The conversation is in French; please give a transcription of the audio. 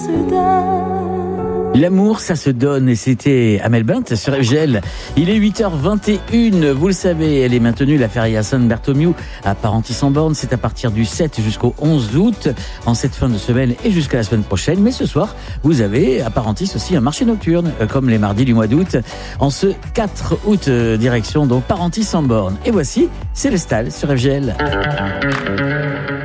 L'amour, ça se donne, et c'était Amel Bent sur FGL. Il est 8h21, vous le savez, elle est maintenue, la feria San Bartholomew à Parentis-en-Born. C'est à partir du 7 jusqu'au 11 août, en cette fin de semaine et jusqu'à la semaine prochaine. Mais ce soir, vous avez à Parentis aussi un marché nocturne, comme les mardis du mois d'août, en ce 4 août, direction donc Parentis-en-Born. Et voici Célestal sur FGL.